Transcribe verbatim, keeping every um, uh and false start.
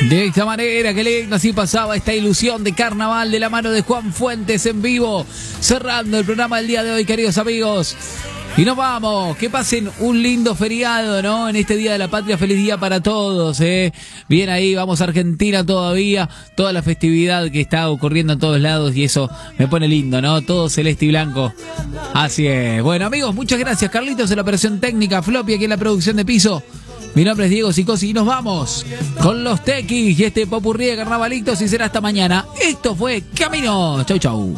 De esta manera, que lindo, así pasaba esta ilusión de carnaval de la mano de Juan Fuentes en vivo, cerrando el programa del día de hoy, queridos amigos. Y nos vamos, que pasen un lindo feriado, ¿no? En este Día de la Patria, feliz día para todos, ¿eh? Bien ahí, vamos a Argentina todavía, toda la festividad que está ocurriendo en todos lados y eso me pone lindo, ¿no? Todo celeste y blanco. Así es. Bueno, amigos, muchas gracias. Carlitos en la operación técnica, Floppy aquí en la producción de piso. Mi nombre es Diego Sicosi y nos vamos con los Tequis y este popurrí de carnavalitos y será hasta mañana. Esto fue Camino. Chau, chau.